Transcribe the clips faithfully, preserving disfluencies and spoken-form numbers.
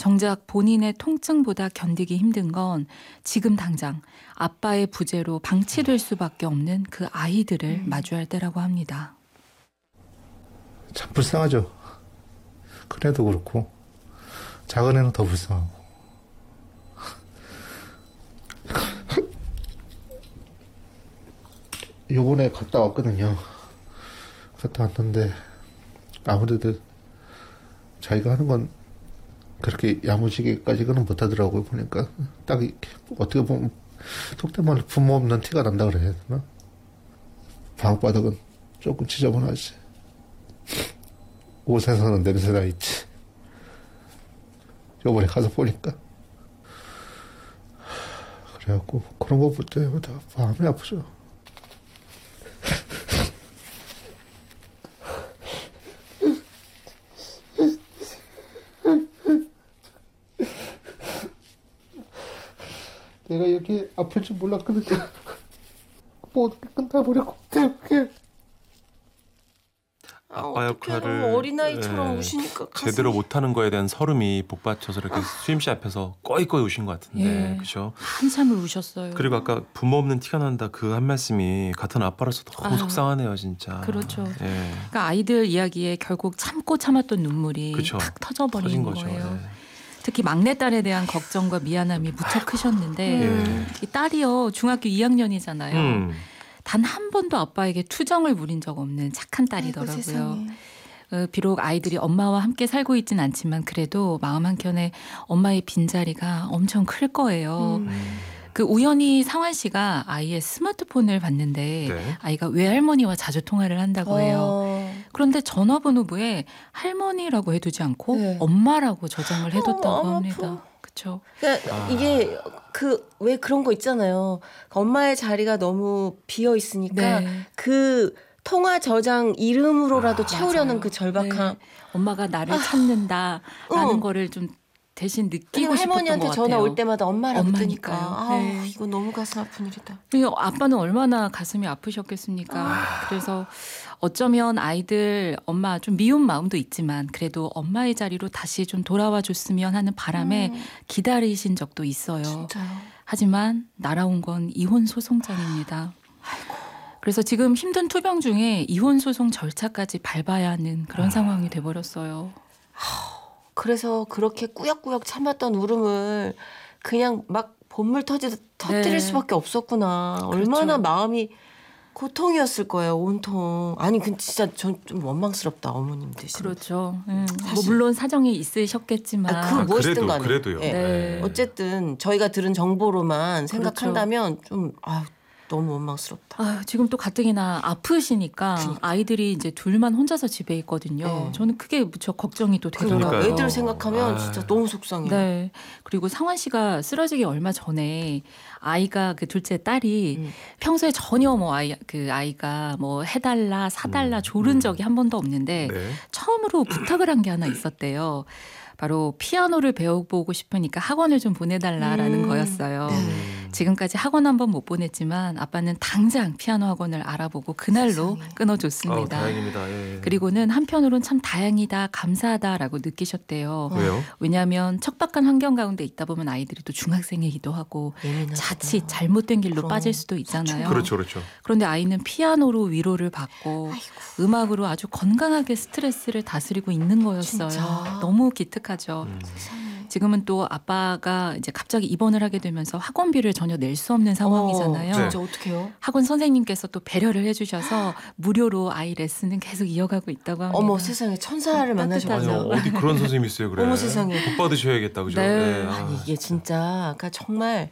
정작 본인의 통증보다 견디기 힘든 건 지금 당장 아빠의 부재로 방치될 수밖에 없는 그 아이들을 음. 마주할 때라고 합니다. 참 불쌍하죠. 큰 애도 그렇고 작은 애는 더 불쌍하고. 요번에 갔다 왔거든요. 갔다 왔는데 아무래도 자기가 하는 건 그렇게 야무지게까지는 못하더라고요. 보니까 딱 어떻게 보면 속된 말로 부모 없는 티가 난다 그래야 되나? 방바닥은 조금 지저분하지. 옷에서는 냄새나 있지. 요번에 가서 보니까 그래갖고 그런 거 볼 때마다 마음이 아프죠. 내가 여기 아플 줄 몰랐거든요. 모든 게 끝나버렸고 때문에. 아빠 역할을 어린아이처럼 네, 우시니까 가슴이... 제대로 못하는 거에 대한 서름이 복받쳐서 이렇게 아... 수임씨 앞에서 꺼이꺼이 우신 것 같은데. 예, 그렇죠? 한참을 우셨어요. 그리고 아까 부모 없는 티가 난다 그 한 말씀이 같은 아빠로서 너무 아유, 속상하네요 진짜. 그렇죠. 예. 그러니까 아이들 이야기에 결국 참고 참았던 눈물이 그쵸. 탁 터져버린 거죠. 거예요. 예. 특히 막내딸에 대한 걱정과 미안함이 무척 크셨는데 음. 이 딸이요 중학교 이 학년이잖아요. 음. 단 한 번도 아빠에게 투정을 부린 적 없는 착한 딸이더라고요. 아이고, 비록 아이들이 엄마와 함께 살고 있진 않지만 그래도 마음 한켠에 엄마의 빈자리가 엄청 클 거예요. 음. 그 우연히 상환 씨가 아이의 스마트폰을 봤는데 네. 아이가 외할머니와 자주 통화를 한다고 해요. 어... 그런데 전화번호부에 할머니라고 해두지 않고 네. 엄마라고 저장을 해뒀다고 어, 합니다. 그렇죠. 그러니까 아... 이게 그 왜 그런 거 있잖아요. 엄마의 자리가 너무 비어 있으니까 네. 그 통화 저장 이름으로라도 아, 채우려는 맞아요. 그 절박함. 네. 엄마가 나를 아... 찾는다라는 어. 거를 좀 대신 느끼고 싶었던 할머니한테 것 같아요. 전화 올 때마다 엄마라고 뜨니까. 아, 네. 이거 너무 가슴 아픈 일이다. 아빠는 얼마나 가슴이 아프셨겠습니까. 아. 그래서 어쩌면 아이들 엄마 좀 미운 마음도 있지만 그래도 엄마의 자리로 다시 좀 돌아와 줬으면 하는 바람에 음. 기다리신 적도 있어요. 진짜요? 하지만 날아온 건 이혼 소송장입니다. 아이고. 그래서 지금 힘든 투병 중에 이혼 소송 절차까지 밟아야 하는 그런 아. 상황이 돼버렸어요. 그래서 그렇게 꾸역꾸역 참았던 울음을 그냥 막 본물 터지듯 터뜨릴 네. 수밖에 없었구나. 그렇죠. 얼마나 마음이 고통이었을 거예요. 온통. 아니 근 진짜 전 좀 원망스럽다. 어머님 대신. 그렇죠. 음, 뭐 물론 사정이 있으셨겠지만 아, 그 무엇이든 간에. 그래도요. 네. 네. 어쨌든 저희가 들은 정보로만 그렇죠. 생각한다면 좀 아, 너무 원망스럽다. 아, 지금 또 가뜩이나 아프시니까 그러니까. 아이들이 이제 둘만 혼자서 집에 있거든요. 네. 저는 크게 무척 걱정이 또 그러니까 되더라고요. 애들 생각하면 아. 진짜 너무 속상해요. 네. 그리고 상환 씨가 쓰러지기 얼마 전에 아이가 그 둘째 딸이 음. 평소에 전혀 뭐 아이 그 아이가 뭐 해달라 사달라 음. 조른 음. 적이 한 번도 없는데 네. 처음으로 부탁을 한 게 하나 있었대요. 바로 피아노를 배워보고 싶으니까 학원을 좀 보내달라라는 음. 거였어요. 음. 지금까지 학원 한 번 못 보냈지만 아빠는 당장 피아노 학원을 알아보고 그날로 세상에. 끊어줬습니다. 아, 다행입니다. 예. 그리고는 한편으로는 참 다행이다, 감사하다라고 느끼셨대요. 왜요? 왜냐하면 척박한 환경 가운데 있다 보면 아이들이 또 중학생이기도 하고 예민하구나. 자칫 잘못된 길로 그럼. 빠질 수도 있잖아요. 그렇죠, 그렇죠. 그런데 아이는 피아노로 위로를 받고 아이고. 음악으로 아주 건강하게 스트레스를 다스리고 있는 거였어요. 진짜. 너무 기특하죠. 음. 세상에. 지금은 또 아빠가 이제 갑자기 입원을 하게 되면서 학원비를 전혀 낼 수 없는 상황이잖아요. 어, 네. 진짜 어떡해요? 학원 선생님께서 또 배려를 해주셔서 무료로 아이 레슨은 계속 이어가고 있다고 합니다. 어머 세상에 천사를 만나셔가지고. 아니, 어디 그런 선생님이 있어요, 그래. 어머 세상에. 복 받으셔야겠다, 그죠? 네. 네. 아, 아니 이게 진짜 그러니까 정말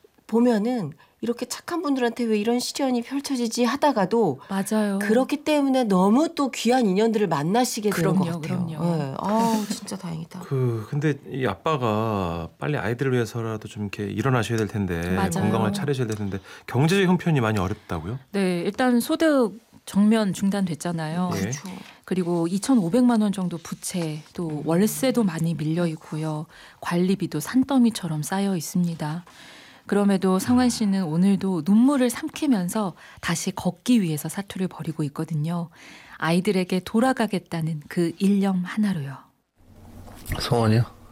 보면은 이렇게 착한 분들한테 왜 이런 시련이 펼쳐지지 하다가도 맞아요. 그렇기 때문에 너무 또 귀한 인연들을 만나시게 되는 그럼요, 것 같아요. 그럼요. 네. 아우 진짜 다행이다. 그 근데 이 아빠가 빨리 아이들을 위해서라도 좀 이렇게 일어나셔야 될 텐데 맞아요. 건강을 차리셔야 될 텐데 경제적 형편이 많이 어렵다고요? 네, 일단 소득 정면 중단됐잖아요. 예. 그렇죠. 그리고 이천오백만 원 정도 부채, 또 월세도 많이 밀려 있고요. 관리비도 산더미처럼 쌓여 있습니다. 그럼에도 상환 씨는 오늘도 눈물을 삼키면서 다시 걷기 위해서 사투를 벌이고 있거든요. 아이들에게 돌아가겠다는 그 일념 하나로요. 소원이요?